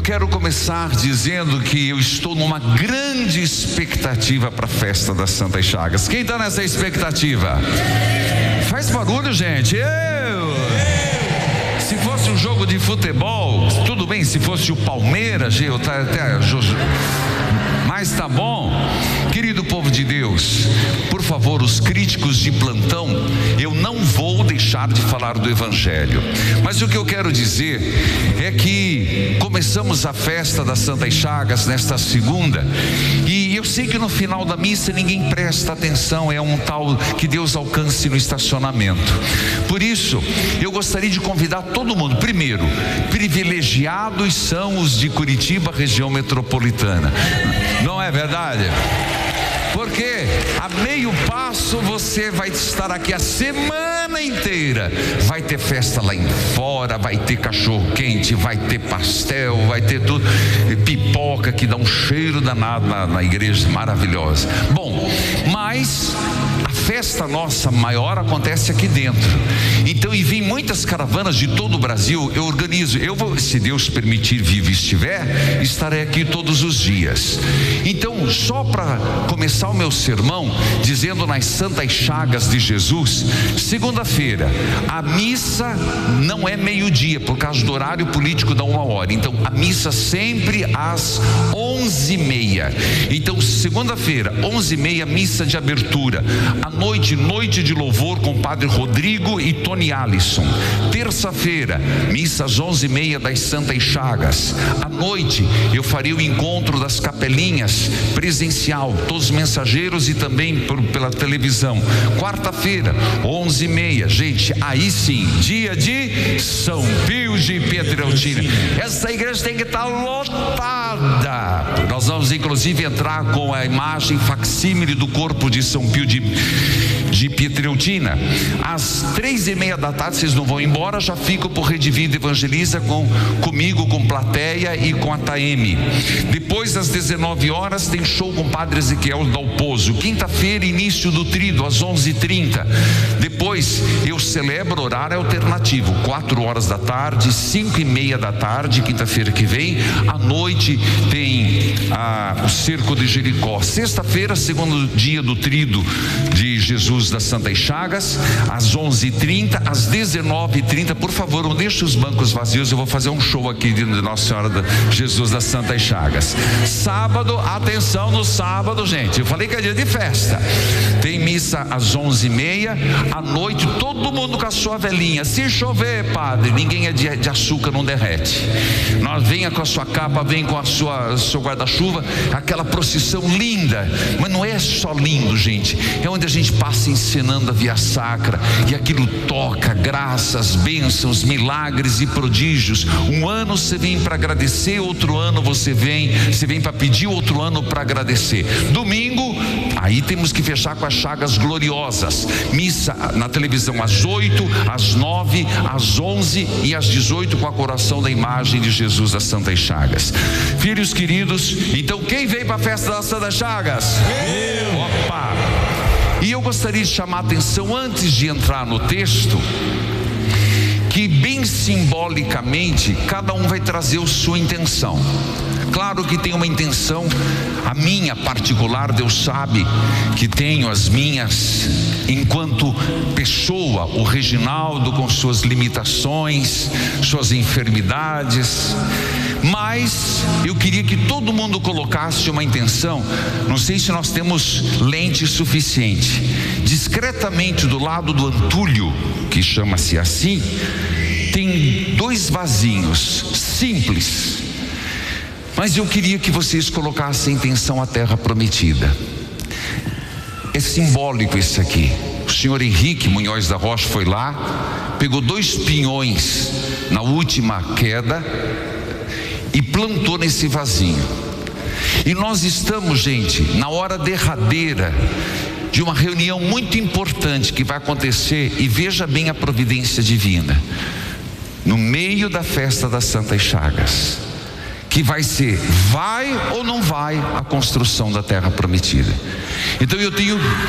Eu quero começar dizendo que eu estou numa grande expectativa para a festa das Santas Chagas. Quem está nessa expectativa? Faz barulho, gente. Se fosse um jogo de futebol, tudo bem. Se fosse o Palmeiras, mas tá bom. Querido povo de Deus, por favor, os críticos de plantão, eu não vou deixar de falar do Evangelho, mas o que eu quero dizer é que começamos a festa das Santas Chagas nesta segunda, e eu sei que no final da missa ninguém presta atenção, é um tal que Deus alcance no estacionamento. Por isso, eu gostaria de convidar todo mundo. Primeiro, privilegiados são os de Curitiba, região metropolitana. Não é verdade? Porque a meio passo você vai estar aqui a semana inteira. Vai ter festa lá em fora, vai ter cachorro quente, vai ter pastel, vai ter tudo, pipoca que dá um cheiro danado na igreja, maravilhosa. Bom, mas a festa nossa maior acontece aqui dentro. Então, e vem muitas caravanas de todo o Brasil. Eu organizo, eu vou, se Deus permitir, vivo estiver, estarei aqui todos os dias. Então, só para começar o meu sermão, dizendo nas Santas Chagas de Jesus, segunda-feira, a missa não é meio-dia, por causa do horário político dá 1h. Então, a missa sempre às 11h30. Então, segunda-feira, 11h30, missa de abertura. À noite, noite de louvor com o Padre Rodrigo e Tony Alisson. Terça-feira, missa às 11h30 das Santas Chagas. À noite, eu farei o encontro das capelinhas presencial, todos os mensageiros e também pela televisão. Quarta-feira, 11h30. Gente, aí sim, dia de São Pio de Pietrelcina. Essa igreja tem que estar lotada. Nós vamos inclusive entrar com a imagem facsímile do corpo de São Pio de Pietrelcina. Às 3h30 da tarde, vocês não vão embora, já ficam por Rede Vida Evangeliza comigo, com plateia e com a Taeme. Depois, às 19h, tem show com o Padre Ezequiel Dalpozo. Quinta-feira, início do Tríduo, às 11h30. Depois, eu celebro horário alternativo, 4h da tarde, 5h30 da tarde, quinta-feira que vem. À noite tem o Cerco de Jericó. Sexta-feira, segundo dia do Tríduo de Jesus das Santas Chagas, às 11h30, às 19h30. Por favor, não deixe os bancos vazios, eu vou fazer um show aqui de Nossa Senhora de Jesus das Santas Chagas. Sábado, atenção no sábado, gente, eu falei que é dia de festa. Tem missa às 11h30, à noite, todo mundo com a sua velhinha. Se chover, padre, ninguém é de açúcar, não derrete. Nós venha com a sua capa, vem com seu guarda-chuva, aquela procissão linda, mas não é só lindo, gente, é onde a gente passa encenando a via sacra, e aquilo toca graças, bênçãos, milagres e prodígios. Um ano você vem para agradecer, outro ano você vem para pedir, outro ano para agradecer. Domingo, aí temos que fechar com as chagas gloriosas. Missa na televisão às 8, às 9, às 11 e às 18, com a coroação da imagem de Jesus das Santas Chagas. Filhos queridos, então quem vem para a festa das Santas Chagas? Opa! E eu gostaria de chamar a atenção, antes de entrar no texto, que bem simbolicamente cada um vai trazer a sua intenção. Claro que tem uma intenção, a minha particular, Deus sabe que tenho as minhas enquanto pessoa, o Reginaldo com suas limitações, suas enfermidades, mas eu queria que todo mundo colocasse uma intenção. Não sei se nós temos lente suficiente. Discretamente do lado do antulho, que chama-se assim, tem 2 vasinhos simples, mas eu queria que vocês colocassem intenção à terra prometida. É simbólico esse aqui. O senhor Henrique Munhoz da Rocha foi lá, pegou 2 pinhões na última queda e plantou nesse vasinho. E nós estamos, gente, na hora derradeira de uma reunião muito importante que vai acontecer, e veja bem a providência divina, no meio da festa das Santas Chagas, que vai ser, vai ou não vai a construção da terra prometida. Então eu tenho